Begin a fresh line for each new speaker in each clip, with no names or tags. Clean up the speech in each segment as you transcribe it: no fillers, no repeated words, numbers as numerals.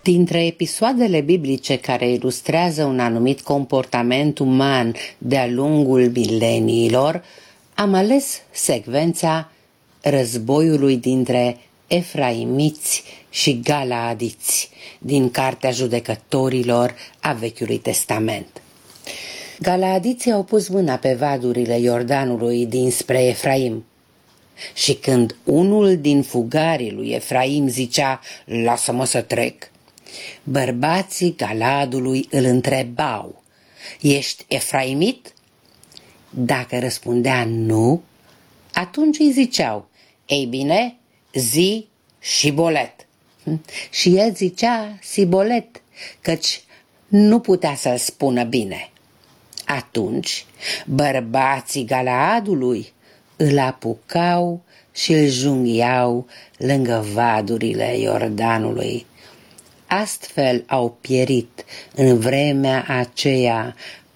Dintre episoadele biblice care ilustrează un anumit comportament uman de-a lungul mileniilor, am ales secvența războiului dintre efraimiți și galaadiți din Cartea Judecătorilor a Vechiului Testament. Galaadiții au pus mâna pe vadurile Iordanului dinspre Efraim. Și când unul din fugarii lui Efraim zicea, "Lasă-mă să trec", bărbații Galaadului îl întrebau, "Ești efraimit?" Dacă răspundea nu, atunci îi ziceau, "Ei bine, zi Șibolet." Și el zicea Sibolet, căci nu putea să-l spună bine. Atunci bărbații Galaadului îl apucau și îl junghiau lângă vadurile Iordanului. Astfel au pierit în vremea aceea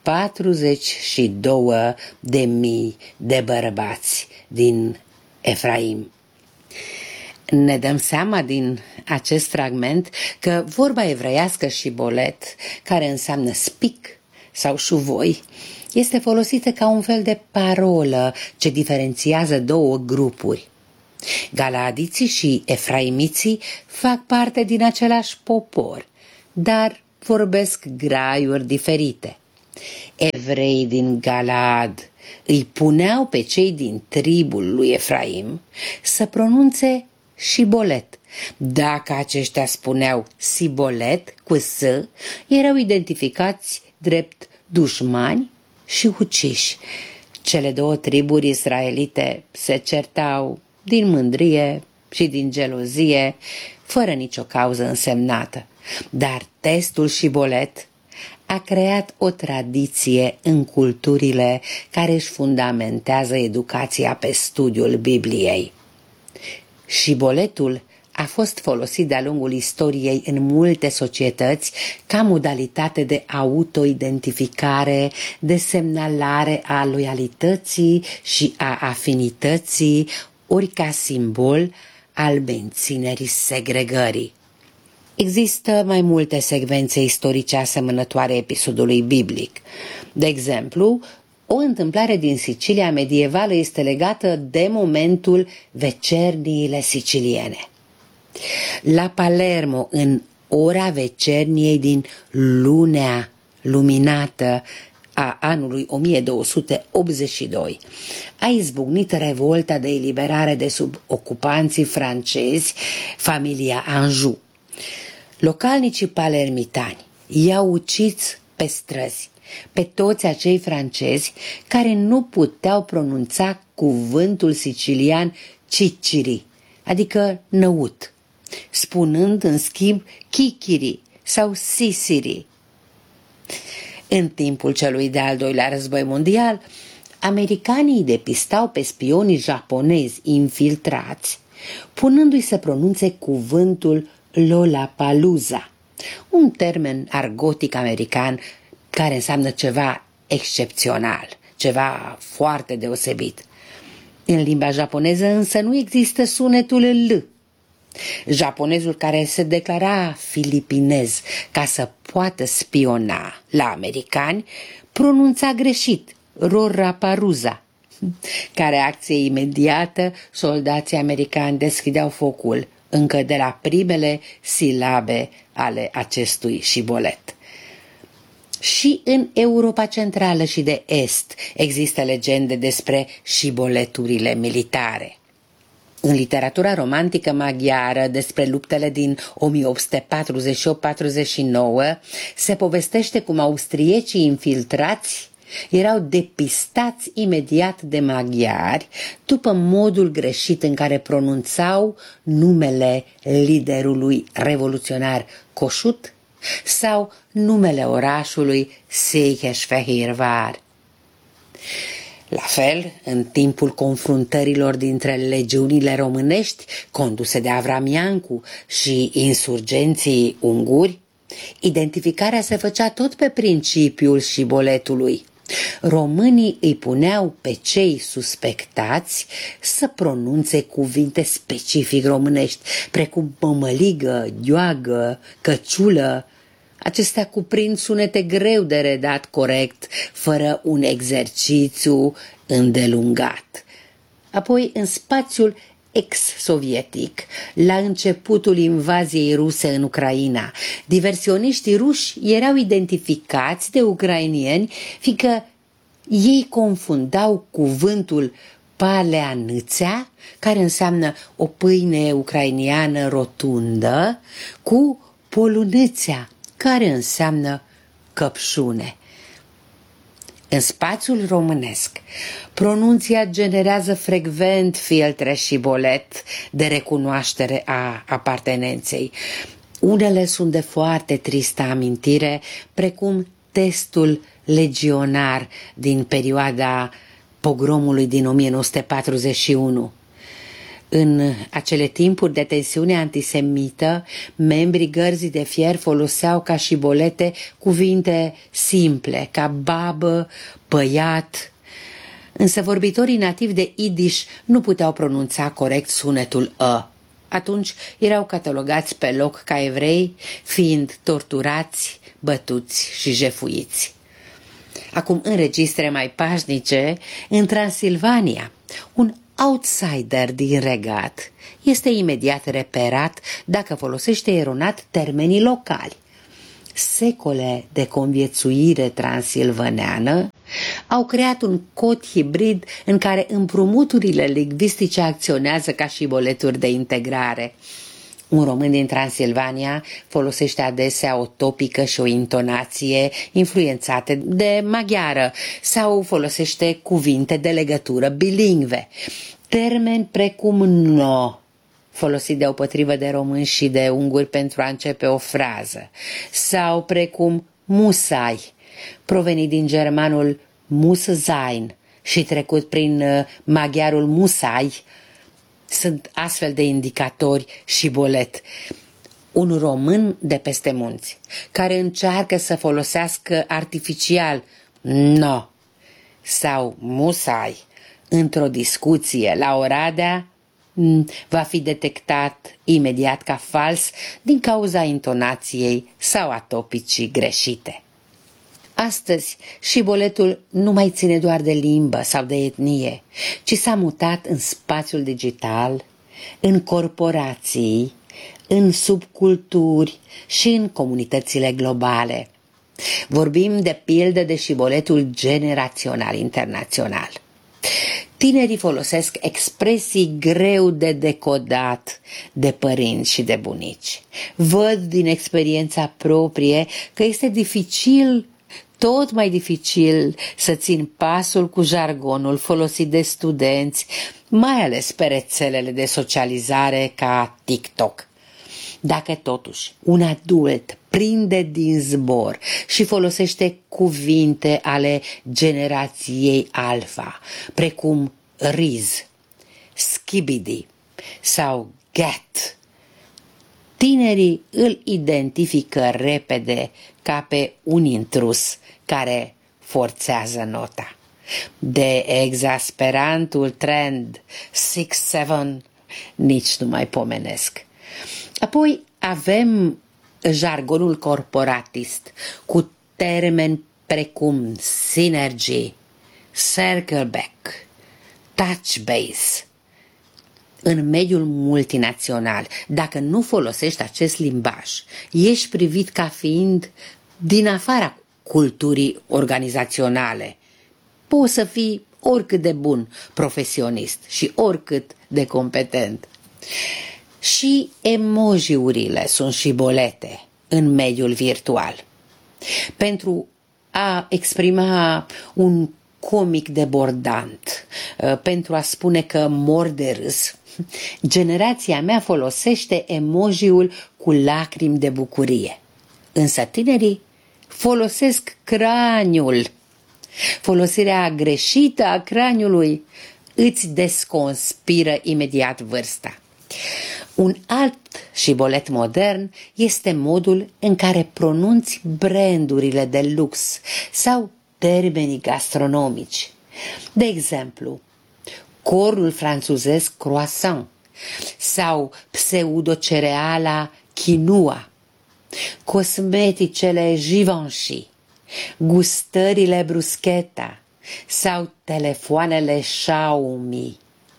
42.000 de bărbați din Efraim. Ne dăm seama din acest fragment că vorba evreiască Șibolet, care înseamnă spic sau șuvoi, este folosită ca un fel de parolă ce diferențiază două grupuri. Galaadiții și efraimiții fac parte din același popor, dar vorbesc graiuri diferite. Evreii din Galaad îi puneau pe cei din tribul lui Efraim să pronunțe Șibolet. Dacă aceștia spuneau Sibolet cu S, erau identificați drept dușmani și uciși. Cele două triburi israelite se certau din mândrie și din gelozie, fără nicio cauză însemnată. Dar testul Șibolet a creat o tradiție în culturile care își fundamentează educația pe studiul Bibliei. Șiboletul a fost folosit de-a lungul istoriei în multe societăți ca modalitate de autoidentificare, de semnalare a loialității și a afinității, ori ca simbol al menținerii segregării. Există mai multe secvențe istorice asemănătoare episodului biblic. De exemplu, o întâmplare din Sicilia medievală este legată de momentul vecerniile siciliene. La Palermo, în ora vecerniei din lunea luminată a anului 1282, a izbucnit revolta de eliberare de sub ocupanții francezi, familia Anjou. Localnicii palermitani i-au ucis pe străzi pe toți acei francezi care nu puteau pronunța cuvântul sicilian ciciri, adică năut, spunând în schimb chichiri sau sisiri. În timpul celui de-al doilea război mondial, americanii depistau pe spionii japonezi infiltrați, punându-i să pronunțe cuvântul Lollapalooza, un termen argotic american care înseamnă ceva excepțional, ceva foarte deosebit. În limba japoneză însă nu există sunetul L. Japonezul care se declara filipinez ca să poată spiona la americani pronunța greșit Rorraparuza. Ca reacție imediată, soldații americani deschideau focul încă de la primele silabe ale acestui șibolet. Și în Europa Centrală și de Est există legende despre șiboleturile militare. În literatura romantică maghiară despre luptele din 1848-49 se povestește cum austriecii infiltrați erau depistați imediat de maghiari după modul greșit în care pronunțau numele liderului revoluționar Kossuth sau numele orașului Székesfehérvár. La fel, în timpul confruntărilor dintre legiunile românești conduse de Avram Iancu și insurgenții unguri, identificarea se făcea tot pe principiul șiboletului. Românii îi puneau pe cei suspectați să pronunțe cuvinte specific românești, precum mămăligă, gheoagă, căciulă. Acestea cuprind sunete greu de redat corect, fără un exercițiu îndelungat. Apoi, în spațiul ex-sovietic, la începutul invaziei ruse în Ucraina, diversioniștii ruși erau identificați de ucrainieni, fiindcă ei confundau cuvântul paleanâțea, care înseamnă o pâine ucrainiană rotundă, cu polunățea, care înseamnă căpșune. În spațiul românesc, pronunția generează frecvent filtre și bolet de recunoaștere a apartenenței. Unele sunt de foarte tristă amintire, precum testul legionar din perioada pogromului din 1941. În acele timpuri de tensiune antisemită, membrii Gărzii de Fier foloseau ca și bolete cuvinte simple, ca babă, băiat, însă vorbitorii nativi de Yiddish nu puteau pronunța corect sunetul ă. Atunci erau catalogați pe loc ca evrei, fiind torturați, bătuți și jefuiți. Acum, în registre mai pașnice, în Transilvania, un outsider din regat este imediat reperat dacă folosește eronat termenii locali. Secole de conviețuire transilvaneană au creat un cod hibrid în care împrumuturile lingvistice acționează ca și boleturi de integrare. Un român din Transilvania folosește adesea o topică și o intonație influențate de maghiară sau folosește cuvinte de legătură bilingve. Termeni precum no, folosit deopotrivă de români și de unguri pentru a începe o frază, sau precum musai, provenit din germanul muss sein și trecut prin maghiarul musai, sunt astfel de indicatori și bolet. Un român de peste munți, care încearcă să folosească artificial no sau musai într-o discuție la Oradea, va fi detectat imediat ca fals din cauza intonației sau a topicii greșite. Astăzi, șiboletul nu mai ține doar de limbă sau de etnie, ci s-a mutat în spațiul digital, în corporații, în subculturi și în comunitățile globale. Vorbim de pildă de șiboletul generațional internațional. Tinerii folosesc expresii greu de decodat de părinți și de bunici. Văd din experiența proprie că este dificil, tot mai dificil, să țin pasul cu jargonul folosit de studenți, mai ales pe rețelele de socializare ca TikTok. Dacă totuși un adult prinde din zbor și folosește cuvinte ale generației alfa, precum riz, skibidi sau get, tinerii îl identifică repede ca pe un intrus care forțează nota. De exasperantul trend 6-7 nici nu mai pomenesc. Apoi avem jargonul corporatist cu termeni precum synergy, circle back, touch base. În mediul multinațional, dacă nu folosești acest limbaj, ești privit ca fiind din afara culturii organizaționale. Poți să fii oricât de bun profesionist și oricât de competent. Și emojiurile sunt și bolete în mediul virtual. Pentru a exprima un comic debordant, pentru a spune că mor de râs, generația mea folosește emojiul cu lacrimi de bucurie. Însă tinerii folosesc craniul. Folosirea greșită a craniului îți desconspiră imediat vârsta. Un alt șibolet modern este modul în care pronunți brandurile de lux sau termenii gastronomici. De exemplu, cornul franțuzesc croissant sau pseudocereala quinoa, cosmeticele Givenchy, gustările bruschetta sau telefoanele Xiaomi.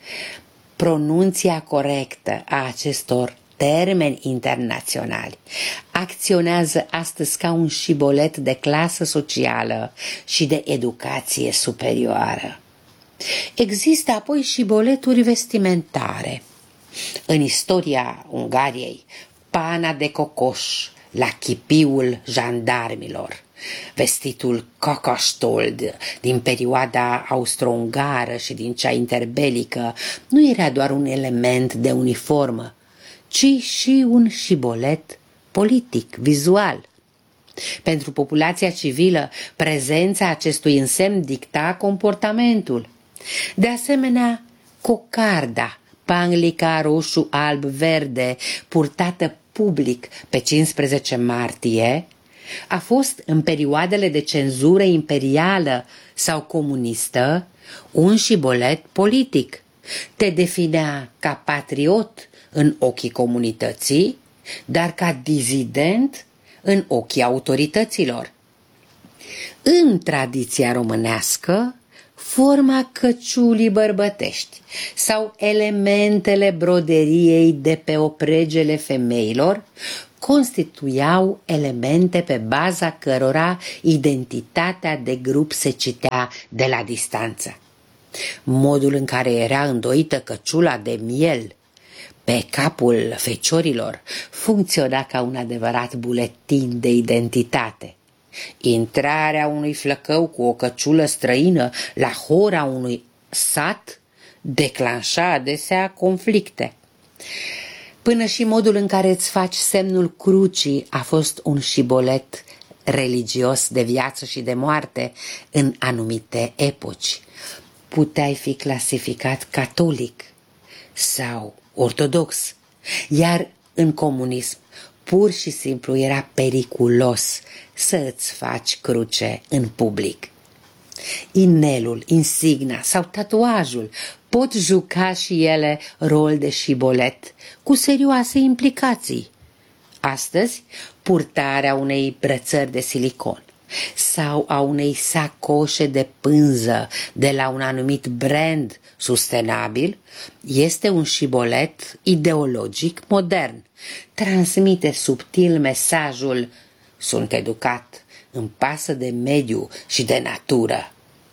Pronunția corectă a acestor termeni internaționali acționează astăzi ca un șibolet de clasă socială și de educație superioară. Există apoi șiboleturi vestimentare. În istoria Ungariei, pana de cocoș la chipiul jandarmilor, vestitul Kakastold din perioada austro-ungară și din cea interbelică nu era doar un element de uniformă, ci și un șibolet politic, vizual. Pentru populația civilă, prezența acestui însemn dicta comportamentul. De asemenea, cocarda, panglica roșu-alb-verde, purtată public pe 15 martie, a fost în perioadele de cenzură imperială sau comunistă un șibolet politic. Te definea ca patriot în ochii comunității, dar ca dizident în ochii autorităților. În tradiția românească, forma căciulii bărbătești sau elementele broderiei de pe opregele femeilor constituiau elemente pe baza cărora identitatea de grup se citea de la distanță. Modul în care era îndoită căciula de miel pe capul feciorilor funcționa ca un adevărat buletin de identitate. Intrarea unui flăcău cu o căciulă străină la hora unui sat declanșa adesea conflicte. Până și modul în care îți faci semnul crucii a fost un șibolet religios de viață și de moarte în anumite epoci. Puteai fi clasificat catolic sau ortodox, iar în comunism pur și simplu era periculos să îți faci cruce în public. Inelul, insigna sau tatuajul pot juca și ele rol de șibolet cu serioase implicații. Astăzi, purtarea unei brățări de silicon sau a unei sacoșe de pânză de la un anumit brand sustenabil este un șibolet ideologic modern. Transmite subtil mesajul: sunt educat, îmi pasă de mediu și de natură.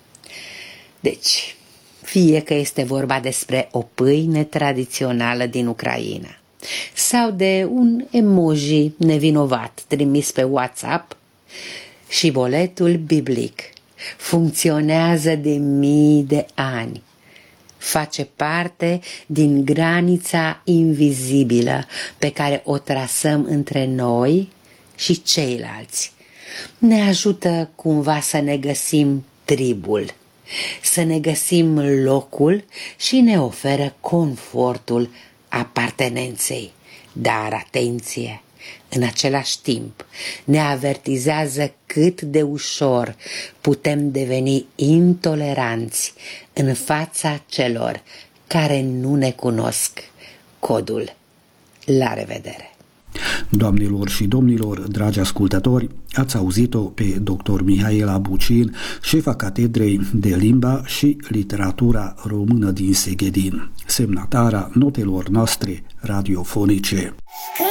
Deci, fie că este vorba despre o pâine tradițională din Ucraina sau de un emoji nevinovat trimis pe WhatsApp, șiboletul biblic funcționează de mii de ani. Face parte din granița invizibilă pe care o trasăm între noi și ceilalți. Ne ajută cumva să ne găsim tribul, să ne găsim locul și ne oferă confortul apartenenței. Dar atenție! În același timp, ne avertizează cât de ușor putem deveni intoleranți în fața celor care nu ne cunosc codul. La revedere!
Doamnelor și domnilor, dragi ascultători, ați auzit-o pe dr. Mihaela Bucin, șefa Catedrei de Limba și Literatura Română din Seghedin, semnatara notelor noastre radiofonice.